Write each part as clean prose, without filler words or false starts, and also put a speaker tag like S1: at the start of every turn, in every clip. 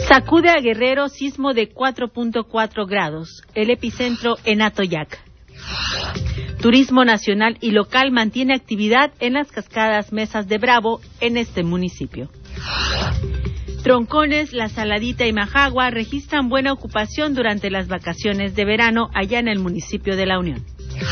S1: Sacude a Guerrero sismo de 4.4 grados, el epicentro en Atoyac. Turismo nacional y local mantiene actividad en las cascadas Mesas de Bravo en este municipio. Troncones, La Saladita y Majagua registran buena ocupación durante las vacaciones de verano allá en el municipio de La Unión.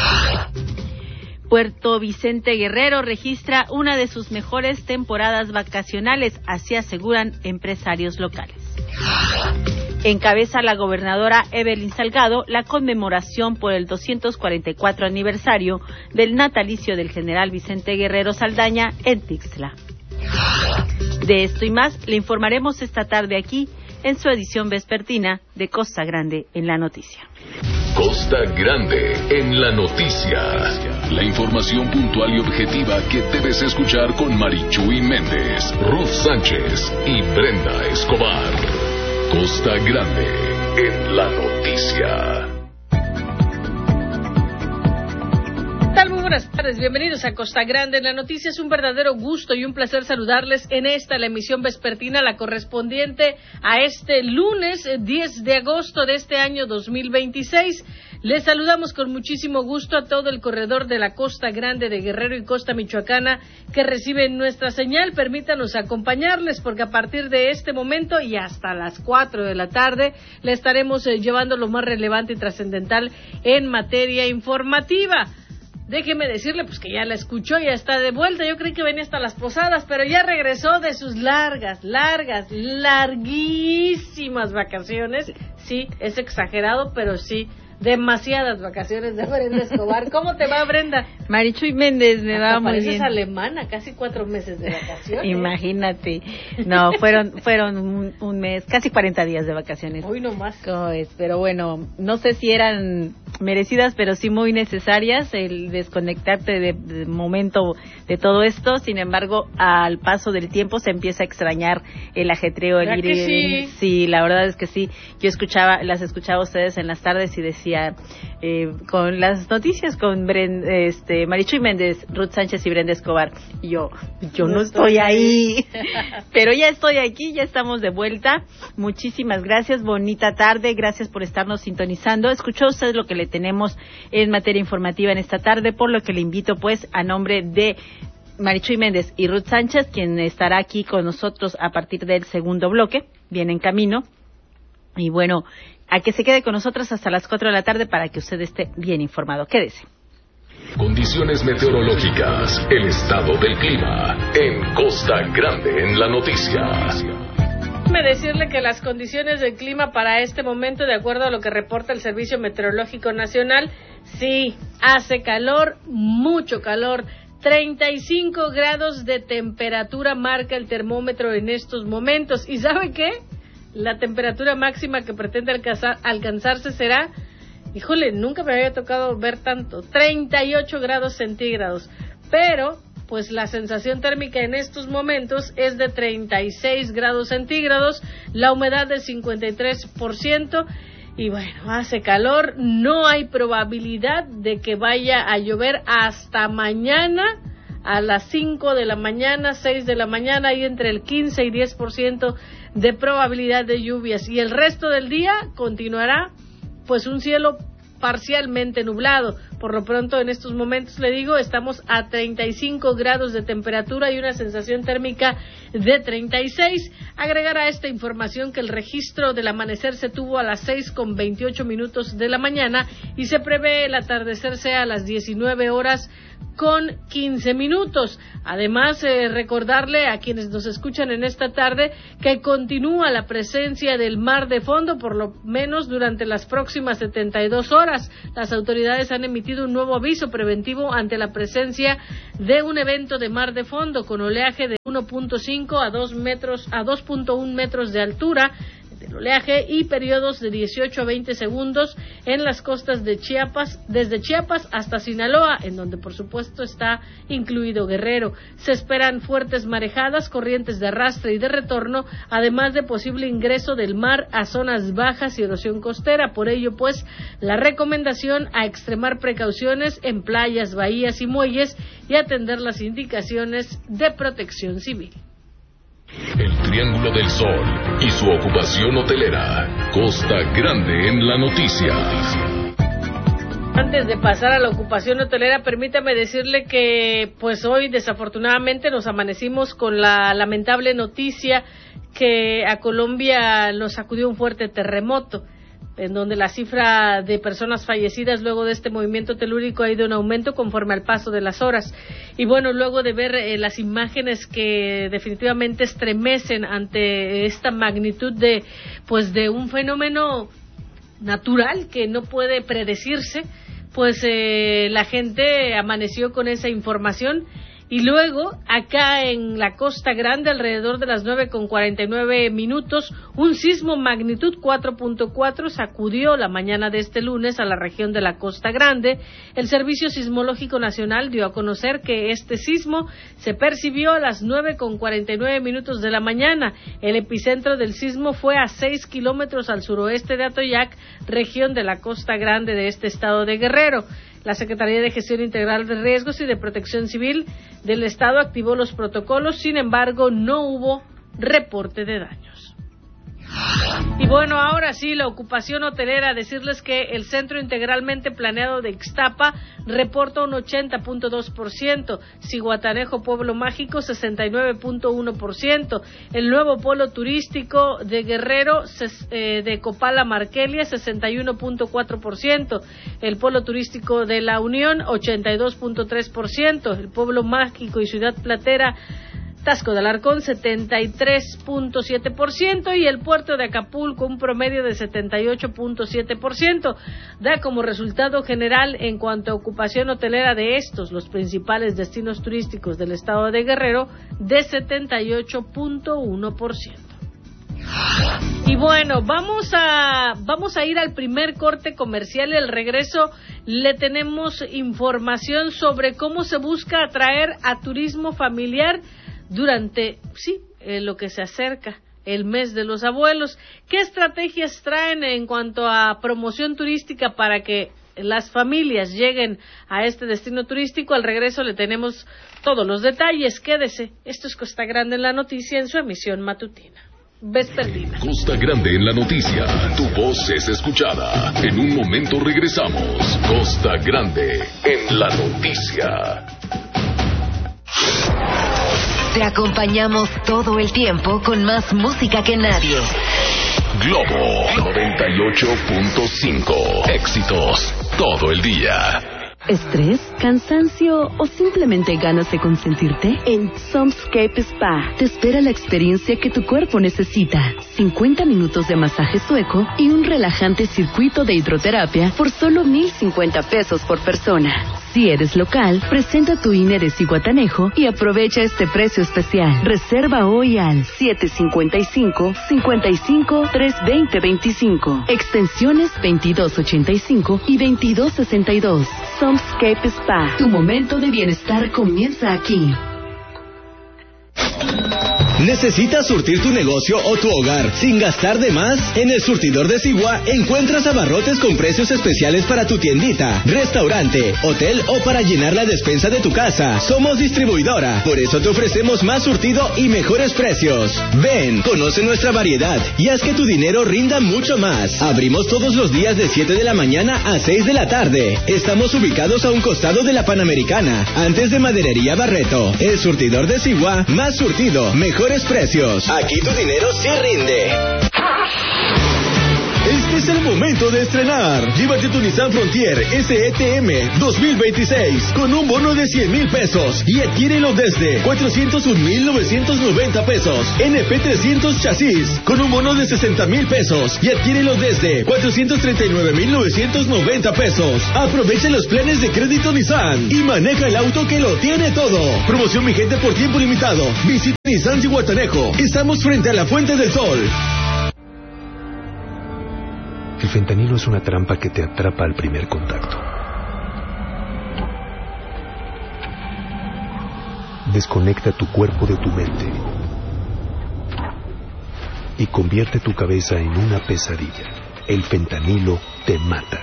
S1: Puerto Vicente Guerrero registra una de sus mejores temporadas vacacionales, así aseguran empresarios locales. Encabeza la gobernadora Evelyn Salgado la conmemoración por el 244 aniversario del natalicio del general Vicente Guerrero Saldaña en Tixtla. De esto y más le informaremos esta tarde aquí en su edición vespertina de Costa Grande en la Noticia.
S2: Costa Grande en la Noticia. La información puntual y objetiva que debes escuchar con Marichuy Méndez, Ruth Sánchez y Brenda Escobar. Costa Grande en la Noticia.
S3: Muy buenas tardes, bienvenidos a Costa Grande en la Noticia. Es un verdadero gusto y un placer saludarles en esta, la emisión vespertina, la correspondiente a este lunes 10 de agosto de este año 2026. Les saludamos con muchísimo gusto a todo el corredor de la Costa Grande de Guerrero y Costa Michoacana que reciben nuestra señal. Permítanos acompañarles porque a partir de este momento y hasta las 4 de la tarde le estaremos llevando lo más relevante y trascendental en materia informativa. Déjeme decirle pues que ya la escuchó, ya está de vuelta. Yo creí que venía hasta las posadas, pero ya regresó de sus larguísimas vacaciones. Sí, es exagerado, pero sí, demasiadas vacaciones de Brenda Escobar. ¿Cómo te va, Brenda?
S1: Marichuy Méndez, me va muy bien.
S3: Pareces alemana, casi 4 meses de vacaciones.
S1: Imagínate. No, fueron un mes, casi 40 días de vacaciones.
S3: Hoy no más.
S1: ¿Cómo es? Pero bueno, no sé si eran merecidas, pero sí muy necesarias, el desconectarte de momento de todo esto. Sin embargo, al paso del tiempo se empieza a extrañar el ajetreo, el ir y venir. Sí, la verdad es que sí. Yo las escuchaba a ustedes en las tardes y decía, con las noticias con Marichuy Méndez, Ruth Sánchez y Brenda Escobar. Y yo no estoy ahí. Pero ya estoy aquí, ya estamos de vuelta. Muchísimas gracias, bonita tarde, gracias por estarnos sintonizando. Escuchó usted lo que le tenemos en materia informativa en esta tarde, por lo que le invito pues a nombre de Marichuy Méndez y Ruth Sánchez, quien estará aquí con nosotros a partir del segundo bloque, viene en camino. Y bueno, a que se quede con nosotros hasta las 4 de la tarde para que usted esté bien informado. Quédese.
S2: Condiciones meteorológicas, el estado del clima en Costa Grande en la Noticia.
S3: Déjeme decirle que las condiciones del clima para este momento, de acuerdo a lo que reporta el Servicio Meteorológico Nacional, sí, hace calor, mucho calor. 35 grados de temperatura marca el termómetro en estos momentos. ¿Y sabe qué? La temperatura máxima que pretende alcanzarse será, híjole, nunca me había tocado ver tanto, 38 grados centígrados. Pero, pues la sensación térmica en estos momentos es de 36 grados centígrados, la humedad de 53%. Y bueno, hace calor, no hay probabilidad de que vaya a llover hasta mañana a las 5 de la mañana, 6 de la mañana, y entre el 15 y 10% de probabilidad de lluvias. Y el resto del día continuará pues un cielo parcialmente nublado. Por lo pronto, en estos momentos, le digo, estamos a 35 grados de temperatura y una sensación térmica de 36. Agregar a esta información que el registro del amanecer se tuvo a las 6:28 de la mañana y se prevé el atardecer sea a las 19:15. Además, recordarle a quienes nos escuchan en esta tarde que continúa la presencia del mar de fondo, por lo menos durante las próximas 72 horas. Las autoridades han emitido un nuevo aviso preventivo ante la presencia de un evento de mar de fondo con oleaje de 1.5 a 2.1 metros de altura del oleaje y periodos de 18 a 20 segundos en las costas de Chiapas, desde Chiapas hasta Sinaloa, en donde por supuesto está incluido Guerrero. Se esperan fuertes marejadas, corrientes de arrastre y de retorno, además de posible ingreso del mar a zonas bajas y erosión costera. Por ello, pues, la recomendación a extremar precauciones en playas, bahías y muelles y atender las indicaciones de protección civil.
S2: El Triángulo del Sol y su ocupación hotelera. Costa Grande en la noticia.
S3: Antes de pasar a la ocupación hotelera, permítame decirle que pues hoy desafortunadamente nos amanecimos con la lamentable noticia que a Colombia nos sacudió un fuerte terremoto, en donde la cifra de personas fallecidas luego de este movimiento telúrico ha ido en aumento conforme al paso de las horas. Y bueno, luego de ver las imágenes que definitivamente estremecen ante esta magnitud de un fenómeno natural que no puede predecirse, pues la gente amaneció con esa información. Y luego, acá en la Costa Grande, alrededor de las 9:49, un sismo magnitud 4.4 sacudió la mañana de este lunes a la región de la Costa Grande. El Servicio Sismológico Nacional dio a conocer que este sismo se percibió a las 9:49 de la mañana. El epicentro del sismo fue a 6 kilómetros al suroeste de Atoyac, región de la Costa Grande de este estado de Guerrero. La Secretaría de Gestión Integral de Riesgos y de Protección Civil del Estado activó los protocolos, sin embargo, no hubo reporte de daños. Y bueno, ahora sí, la ocupación hotelera, decirles que el Centro Integralmente Planeado de Ixtapa reporta un 80.2%, Zihuatanejo Pueblo Mágico 69.1%, el nuevo polo turístico de Guerrero de Copala Marquelia 61.4%, el polo turístico de La Unión 82.3%, el Pueblo Mágico y Ciudad Platera Tasco de Alarcón 73.7% y el puerto de Acapulco un promedio de 78.7%. Da como resultado general en cuanto a ocupación hotelera de los principales destinos turísticos del estado de Guerrero de 78.1%. Y bueno, vamos a ir al primer corte comercial y al regreso le tenemos información sobre cómo se busca atraer a turismo familiar durante, lo que se acerca el mes de los abuelos. ¿Qué estrategias traen en cuanto a promoción turística para que las familias lleguen a este destino turístico? Al regreso le tenemos todos los detalles. Quédese, esto es Costa Grande en la noticia en su emisión matutina vespertina.
S2: Costa Grande en la noticia, tu voz es escuchada. En un momento regresamos. Costa Grande en la noticia.
S4: Te acompañamos todo el tiempo con más música que nadie.
S2: Globo 98.5. Éxitos todo el día.
S5: ¿Estrés? ¿Cansancio? ¿O simplemente ganas de consentirte? En Somscape Spa te espera la experiencia que tu cuerpo necesita. 50 minutos de masaje sueco y un relajante circuito de hidroterapia por solo $1,050 por persona. Si eres local, presenta tu INE de Zihuatanejo y aprovecha este precio especial. Reserva hoy al 755-55-320-25. Extensiones 2285 y 2262. Somscape Spa. Tu momento de bienestar comienza aquí.
S6: ¿Necesitas surtir tu negocio o tu hogar sin gastar de más? En el surtidor de Sigua encuentras abarrotes con precios especiales para tu tiendita, restaurante, hotel o para llenar la despensa de tu casa. Somos distribuidora, por eso te ofrecemos más surtido y mejores precios. Ven, conoce nuestra variedad y haz que tu dinero rinda mucho más. Abrimos todos los días de 7 de la mañana a 6 de la tarde. Estamos ubicados a un costado de la Panamericana, antes de Maderería Barreto. El surtidor de Sigua, más surtido, mejores precios. Aquí tu dinero sí rinde. Este es el momento de estrenar. Llévate tu Nissan Frontier SETM 2026 con un bono de $100,000 y adquiérelo desde $401,990. NP300 chasis con un bono de $60,000 y adquiérelo desde $439,990. Aprovecha los planes de crédito Nissan y maneja el auto que lo tiene todo. Promoción vigente por tiempo limitado. Visita Nissan Zihuatanejo. Estamos frente a la Fuente del Sol.
S7: El fentanilo es una trampa que te atrapa al primer contacto. Desconecta tu cuerpo de tu mente y convierte tu cabeza en una pesadilla. El fentanilo te mata.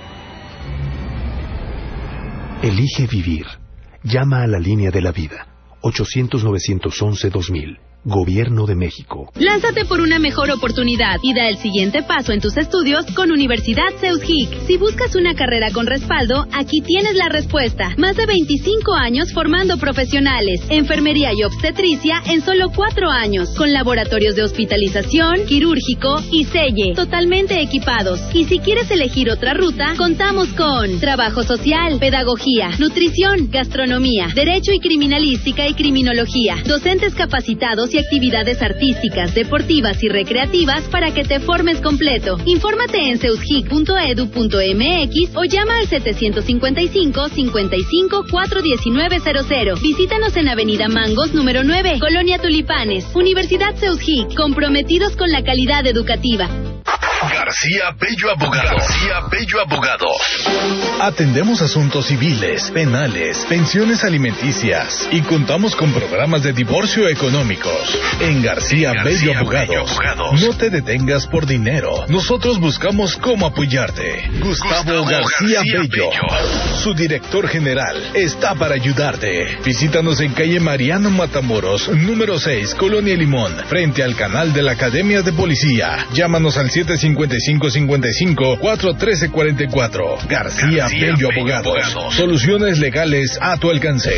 S7: Elige vivir. Llama a la línea de la vida. 800-911-2000. Gobierno de México.
S5: Lánzate por una mejor oportunidad y da el siguiente paso en tus estudios con Universidad CEUSGIC. Si buscas una carrera con respaldo, aquí tienes la respuesta. Más de 25 años formando profesionales. Enfermería y obstetricia en solo 4 años. Con laboratorios de hospitalización, quirúrgico y selle. Totalmente equipados. Y si quieres elegir otra ruta, contamos con trabajo social, pedagogía, nutrición, gastronomía, derecho y criminalística y criminología. Docentes capacitados y actividades artísticas, deportivas y recreativas para que te formes completo. Infórmate en ceusgic.edu.mx o llama al 755-55-41900. Visítanos en Avenida Mangos, número 9, Colonia Tulipanes. Universidad CEUSGIC, comprometidos con la calidad educativa.
S2: García Bello Abogado. García Bello Abogado.
S8: Atendemos asuntos civiles, penales, pensiones alimenticias y contamos con programas de divorcio económicos. En García Bello Abogados. No te detengas por dinero. Nosotros buscamos cómo apoyarte. Gustavo García Bello. Su director general está para ayudarte. Visítanos en calle Mariano Matamoros, número 6, Colonia Limón, frente al canal de la Academia de Policía. Llámanos al 755-55-413-44. García Bello Abogados. Soluciones legales a tu alcance.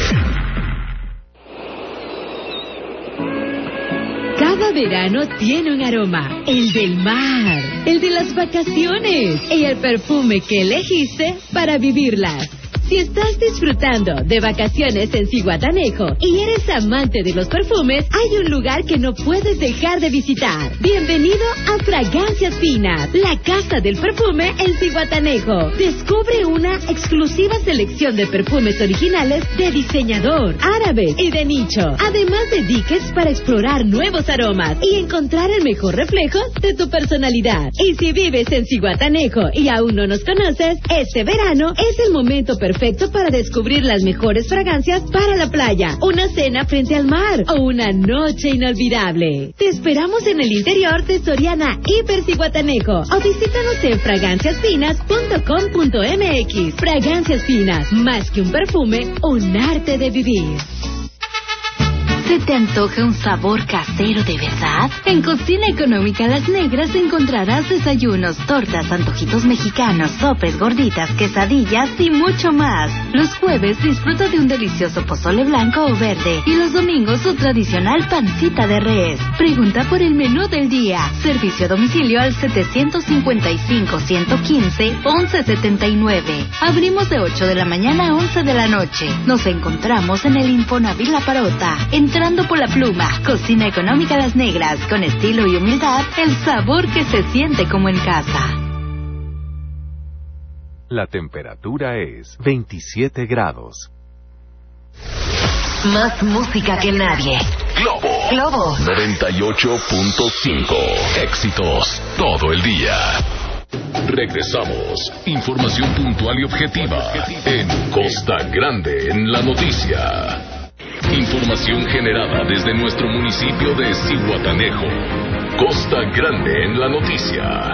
S9: Cada verano tiene un aroma, el del mar, el de las vacaciones y el perfume que elegiste para vivirlas. Si estás disfrutando de vacaciones en Zihuatanejo y eres amante de los perfumes, hay un lugar que no puedes dejar de visitar. Bienvenido a Fragancias Finas, la casa del perfume en Zihuatanejo. Descubre una exclusiva selección de perfumes originales de diseñador, árabes y de nicho, además de diques para explorar nuevos aromas y encontrar el mejor reflejo de tu personalidad. Y si vives en Zihuatanejo y aún no nos conoces, este verano es el momento perfecto para descubrir las mejores fragancias para la playa, una cena frente al mar o una noche inolvidable. Te esperamos en el interior de Soriana Hiper Zihuatanejo o visítanos en fraganciasfinas.com.mx. Fragancias Finas, más que un perfume, un arte de vivir.
S5: ¿Se te antoja un sabor casero de verdad? En Cocina Económica Las Negras encontrarás desayunos, tortas, antojitos mexicanos, sopes, gorditas, quesadillas y mucho más. Los jueves disfruta de un delicioso pozole blanco o verde y los domingos su tradicional pancita de res. Pregunta por el menú del día. Servicio a domicilio al 755-115-1179. Abrimos de 8 de la mañana a 11 de la noche. Nos encontramos en el Infonavit La Parota. Entrando por la Pluma. Cocina Económica Las Negras. Con estilo y humildad, el sabor que se siente como en casa.
S7: La temperatura es 27 grados.
S4: Más música que nadie. Globo
S2: 98.5. Éxitos todo el día. Regresamos. Información puntual y objetiva en Costa Grande en la noticia. Información generada desde nuestro municipio de Zihuatanejo. Costa Grande en la noticia.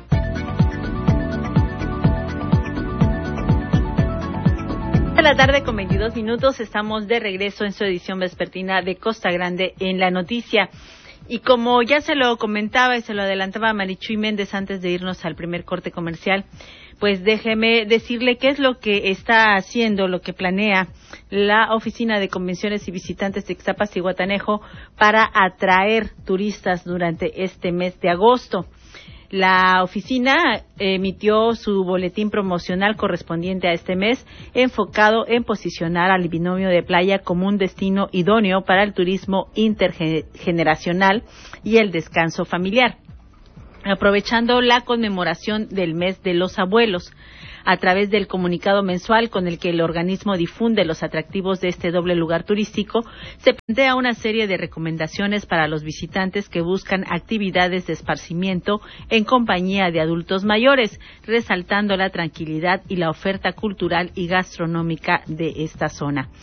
S1: A la tarde con 22 minutos estamos de regreso en su edición vespertina de Costa Grande en la noticia. Y como ya se lo comentaba y se lo adelantaba Marichuy Méndez antes de irnos al primer corte comercial, pues déjeme decirle qué es lo que está haciendo, lo que planea la Oficina de Convenciones y Visitantes de Ixtapas y Zihuatanejo para atraer turistas durante este mes de agosto. La oficina emitió su boletín promocional correspondiente a este mes, enfocado en posicionar al binomio de playa como un destino idóneo para el turismo intergeneracional y el descanso familiar, aprovechando la conmemoración del mes de los abuelos. A través del comunicado mensual con el que el organismo difunde los atractivos de este doble lugar turístico, se plantea una serie de recomendaciones para los visitantes que buscan actividades de esparcimiento en compañía de adultos mayores, resaltando la tranquilidad y la oferta cultural y gastronómica de esta zona.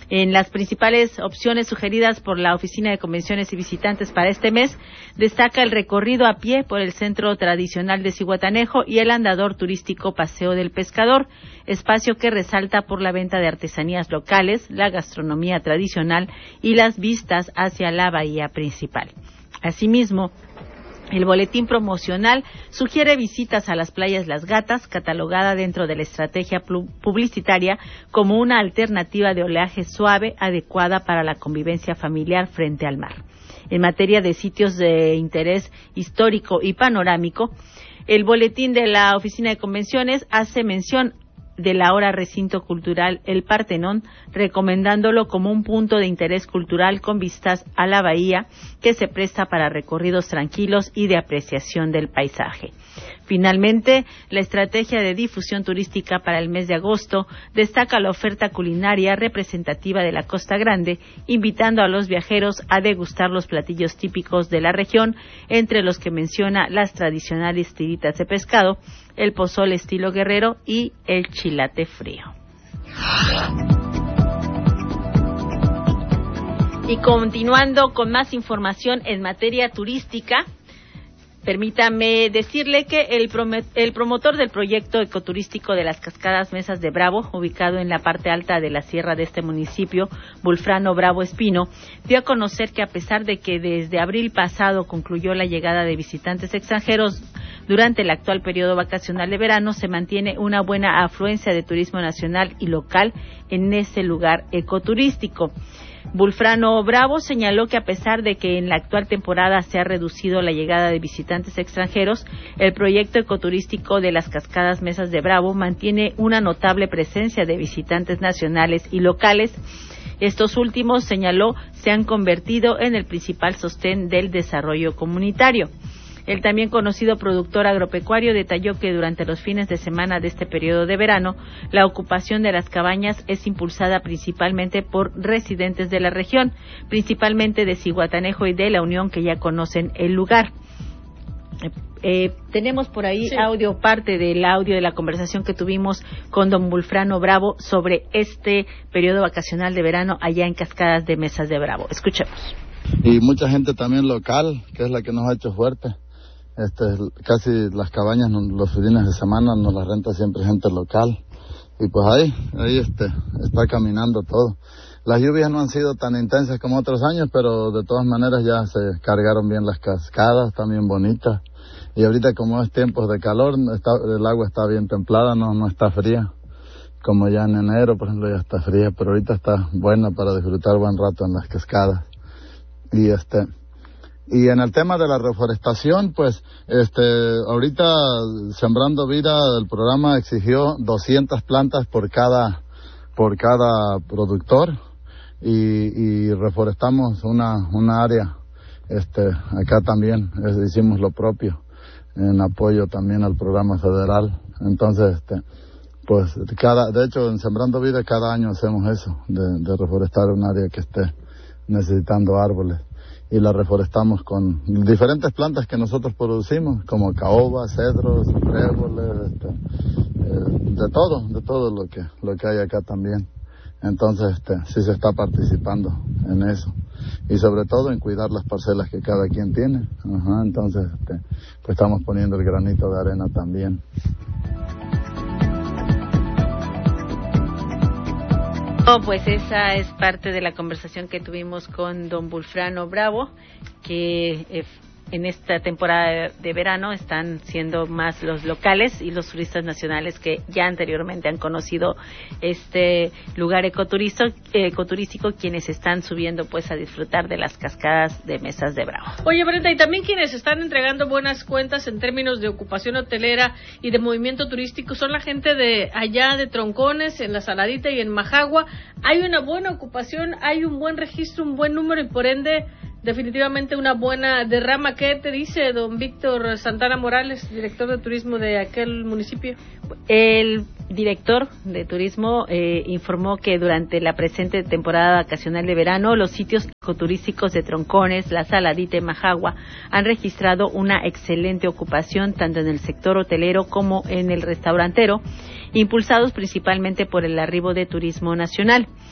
S1: En las principales opciones sugeridas por la Oficina de Convenciones y Visitantes para este mes, destaca el recorrido a pie por el centro tradicional de Zihuatanejo y el andador turístico Paseo del Pescador, espacio que resalta por la venta de artesanías locales, la gastronomía tradicional y las vistas hacia la bahía principal. Asimismo, el boletín promocional sugiere visitas a las playas Las Gatas, catalogada dentro de la estrategia publicitaria como una alternativa de oleaje suave adecuada para la convivencia familiar frente al mar. En materia de sitios de interés histórico y panorámico, el boletín de la Oficina de Convenciones hace mención del ahora recinto cultural El Partenón, recomendándolo como un punto de interés cultural con vistas a la bahía que se presta para recorridos tranquilos y de apreciación del paisaje. Finalmente, la estrategia de difusión turística para el mes de agosto destaca la oferta culinaria representativa de la Costa Grande, invitando a los viajeros a degustar los platillos típicos de la región, entre los que menciona las tradicionales tiritas de pescado, el pozole estilo guerrero y el chilate frío. Y continuando con más información en materia turística, permítame decirle que el promotor del proyecto ecoturístico de las Cascadas Mesas de Bravo, ubicado en la parte alta de la sierra de este municipio, Vulfrano Bravo Espino, dio a conocer que a pesar de que desde abril pasado concluyó la llegada de visitantes extranjeros, durante el actual periodo vacacional de verano se mantiene una buena afluencia de turismo nacional y local en ese lugar ecoturístico. Vulfrano Bravo señaló que a pesar de que en la actual temporada se ha reducido la llegada de visitantes extranjeros, el proyecto ecoturístico de las Cascadas Mesas de Bravo mantiene una notable presencia de visitantes nacionales y locales. Estos últimos, señaló, se han convertido en el principal sostén del desarrollo comunitario. El también conocido productor agropecuario detalló que durante los fines de semana de este periodo de verano, la ocupación de las cabañas es impulsada principalmente por residentes de la región, principalmente de Zihuatanejo y de La Unión, que ya conocen el lugar. Tenemos por ahí audio, parte del audio de la conversación que tuvimos con don Vulfrano Bravo sobre este periodo vacacional de verano allá en Cascadas de Mesas de Bravo. Escuchemos.
S10: Y mucha gente también local, que es la que nos ha hecho fuerte. Casi las cabañas los fines de semana nos las renta siempre gente local, y pues ahí está caminando todo. Las lluvias no han sido tan intensas como otros años, pero de todas maneras ya se cargaron bien las cascadas, también bonitas, y ahorita como es tiempos de calor, el agua está bien templada, no está fría, como ya en enero por ejemplo ya está fría, pero ahorita está buena para disfrutar buen rato en las cascadas. Y en el tema de la reforestación, pues, ahorita Sembrando Vida, el programa exigió 200 plantas por cada productor, y reforestamos una área, acá también, hicimos lo propio, en apoyo también al programa federal. Entonces, pues, de hecho, en Sembrando Vida cada año hacemos eso, de reforestar un área que esté necesitando árboles. Y la reforestamos con diferentes plantas que nosotros producimos, como caoba, cedros, tréboles, de todo lo que hay acá también. Entonces, sí se está participando en eso, y sobre todo en cuidar las parcelas que cada quien tiene. Entonces, pues estamos poniendo el granito de arena también.
S1: Pues esa es parte de la conversación que tuvimos con don Vulfrano Bravo, que en esta temporada de verano están siendo más los locales y los turistas nacionales que ya anteriormente han conocido este lugar ecoturístico, quienes están subiendo pues a disfrutar de las cascadas de Mesas de Bravo.
S3: Oye, Brenda, y también quienes están entregando buenas cuentas en términos de ocupación hotelera y de movimiento turístico son la gente de allá de Troncones, en La Saladita y en Majagua. Hay una buena ocupación, hay un buen registro, un buen número y por ende definitivamente una buena derrama. ¿Qué te dice don Víctor Santana Morales, director de turismo de aquel municipio?
S1: El director de turismo informó que durante la presente temporada vacacional de verano, los sitios ecoturísticos de Troncones, La Saladita y Majagua han registrado una excelente ocupación tanto en el sector hotelero como en el restaurantero, impulsados principalmente por el arribo de turismo nacional.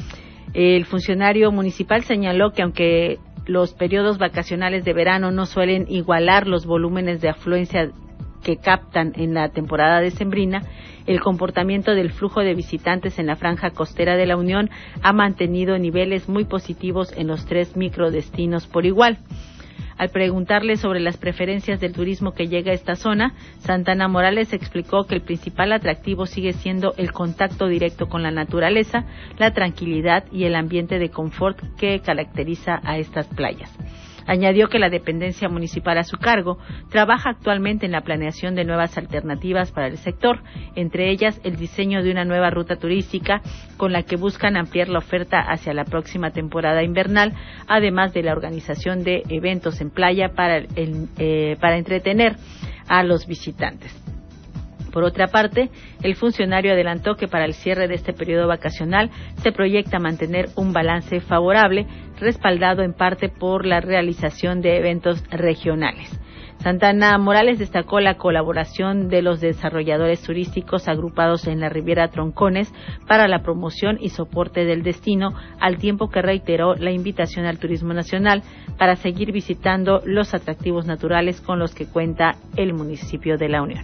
S1: El funcionario municipal señaló que aunque los periodos vacacionales de verano no suelen igualar los volúmenes de afluencia que captan en la temporada decembrina, el comportamiento del flujo de visitantes en la franja costera de la Unión ha mantenido niveles muy positivos en los 3 microdestinos por igual. Al preguntarle sobre las preferencias del turismo que llega a esta zona, Santana Morales explicó que el principal atractivo sigue siendo el contacto directo con la naturaleza, la tranquilidad y el ambiente de confort que caracteriza a estas playas. Añadió que la dependencia municipal a su cargo trabaja actualmente en la planeación de nuevas alternativas para el sector, entre ellas el diseño de una nueva ruta turística con la que buscan ampliar la oferta hacia la próxima temporada invernal, además de la organización de eventos en playa para entretener a los visitantes. Por otra parte, el funcionario adelantó que para el cierre de este periodo vacacional se proyecta mantener un balance favorable, respaldado en parte por la realización de eventos regionales. Santana Morales destacó la colaboración de los desarrolladores turísticos agrupados en la Riviera Troncones para la promoción y soporte del destino, al tiempo que reiteró la invitación al turismo nacional para seguir visitando los atractivos naturales con los que cuenta el municipio de La Unión.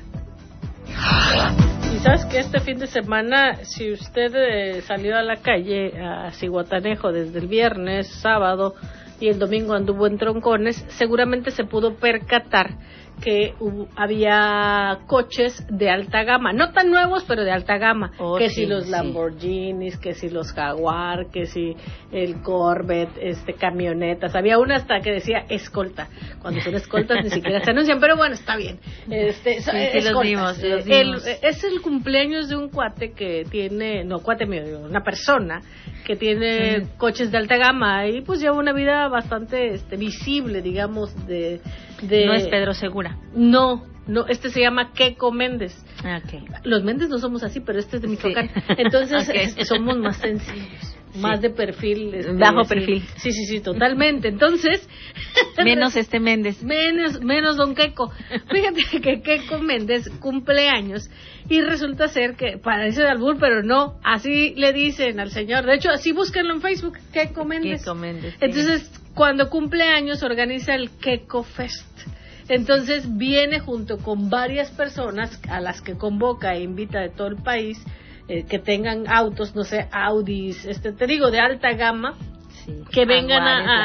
S3: Y sabes que este fin de semana, si usted salió a la calle a Zihuatanejo desde el viernes, sábado y el domingo anduvo en Troncones, seguramente se pudo percatar que había coches de alta gama, no tan nuevos, pero de alta gama, que si los Lamborghinis, que si los Jaguar, que si el Corvette, camionetas, había una hasta que decía escolta, cuando son escoltas ni siquiera se anuncian, pero bueno, está bien.
S1: Los vimos.
S3: Es el cumpleaños de un cuate que tiene, una persona que tiene coches de alta gama y pues lleva una vida bastante visible, digamos,
S1: No es Pedro Segura.
S3: No, se llama Keco Méndez.
S1: Okay.
S3: Los Méndez no somos así, pero este es de Michoacán. Entonces, somos más sencillos, más de perfil.
S1: Bajo perfil.
S3: Sí, totalmente. Entonces...
S1: menos Méndez.
S3: Menos don Keco. Fíjate que Keco Méndez cumple años y resulta ser que, parece de albur, pero no, así le dicen al señor. De hecho, así búsquenlo en Facebook, Keco Méndez.
S1: Keco Méndez.
S3: Entonces, cuando cumple años, organiza el Keco Fest. Entonces viene junto con varias personas a las que convoca e invita de todo el país, que tengan autos, no sé, Audis, te digo, de alta gama, que vengan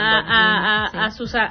S3: a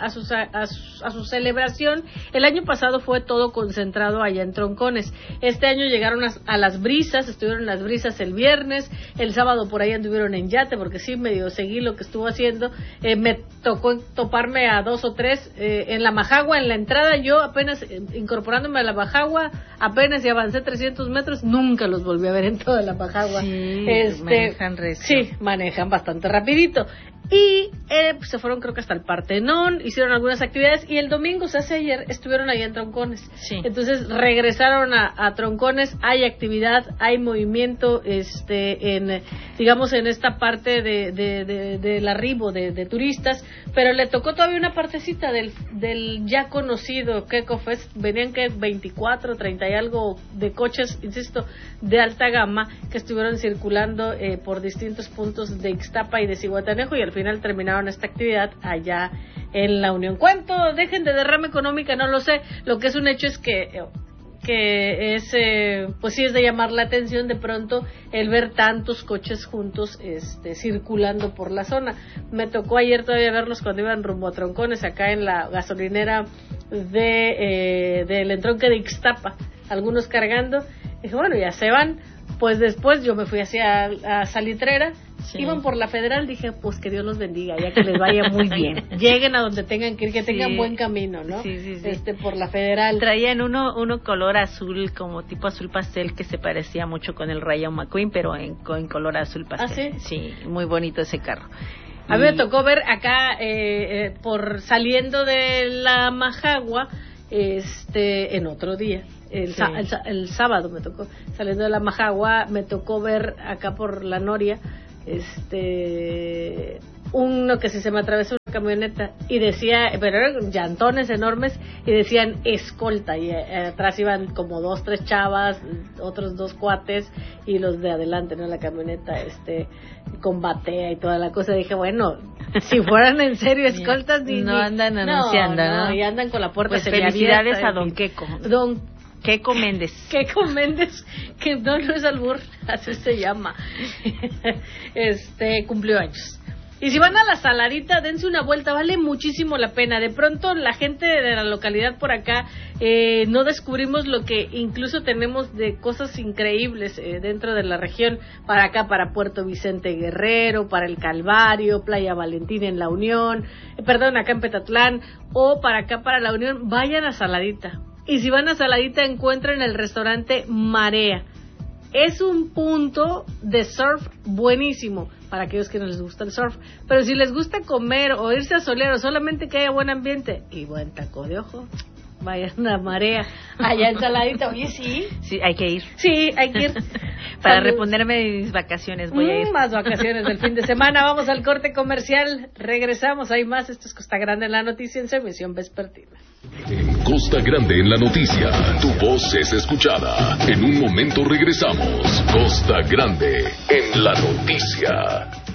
S3: su celebración. El año pasado fue todo concentrado allá en Troncones. Este año llegaron a Las Brisas, estuvieron en Las Brisas el viernes, el sábado por ahí anduvieron en Yate, porque sí, medio seguí lo que estuvo haciendo. Me tocó toparme a 2 o 3 en la Majagua, en la entrada. Yo apenas incorporándome a la Majagua, apenas y avancé 300 metros, nunca los volví a ver en toda la Majagua.
S1: Manejan recio.
S3: Sí, manejan bastante rapidito. Y pues se fueron, creo que hasta el Partenón, hicieron algunas actividades y el domingo, se hace ayer, estuvieron allá en Troncones. Sí. Entonces regresaron a Troncones, hay actividad, hay movimiento, digamos en esta parte del arribo de turistas, pero le tocó todavía una partecita del ya conocido Keco Fest. Venían que 24, 30 y algo de coches, insisto, de alta gama que estuvieron circulando por distintos puntos de Ixtapa y de Zihuatanejo, y al final terminaron esta actividad allá en La Unión. ¿Cuánto dejen de derrama económica? No lo sé. Lo que es un hecho es que es, pues sí es de llamar la atención de pronto el ver tantos coches juntos circulando por la zona. Me tocó ayer todavía verlos cuando iban rumbo a Troncones, acá en la gasolinera del entronque de Ixtapa, algunos cargando. Dije, bueno, ya se van. Pues después yo me fui hacia Salitrera. Sí. Iban por la Federal, dije, pues que Dios los bendiga, ya que les vaya muy bien. Lleguen a donde tengan que ir, que tengan buen camino, ¿no? Sí. Por la Federal.
S1: Traían uno color azul, como tipo azul pastel, que se parecía mucho con el Rayo McQueen, pero en color azul pastel.
S3: ¿Ah, sí?
S1: Sí, muy bonito ese carro.
S3: A mí me tocó ver acá, saliendo de la Majagua, en otro día. El sábado me tocó, saliendo de la Majagua, me tocó ver acá por la Noria, uno que si se me atravesó camioneta y decía, pero eran llantones enormes y decían escolta, y atrás iban como 2, 3 chavas, otros 2 cuates y los de adelante, ¿no? La camioneta con batea y toda la cosa. Dije, bueno, si fueran en serio escoltas
S1: no andan anunciando, ¿no?
S3: Y andan con la puerta
S1: pues felicidades a Don Queco.
S3: Queco Méndez, que no es albur, así se llama. Cumplió años. Y si van a la Saladita, dense una vuelta, vale muchísimo la pena. De pronto la gente de la localidad por acá no descubrimos lo que incluso tenemos de cosas increíbles dentro de la región, para acá, para Puerto Vicente Guerrero, para el Calvario, Playa Valentina en La Unión, acá en Petatlán, o para acá, para La Unión. Vayan a Saladita. Y si van a Saladita, encuentran el restaurante Marea. Es un punto de surf buenísimo para aquellos que no les gusta el surf. Pero si les gusta comer o irse a solear o solamente que haya buen ambiente y buen taco de ojo, vayan a Marea, allá en Saladita. Oye, sí.
S1: Sí, hay que ir.
S3: Sí, hay que ir.
S1: Para reponerme de mis vacaciones voy a ir.
S3: Más vacaciones del fin de semana. Vamos al corte comercial. Regresamos. Hay más. Esto es Costa Grande en la Noticia en su emisión vespertina.
S2: En Costa Grande en la Noticia, tu voz es escuchada. En un momento regresamos. Costa Grande en la Noticia.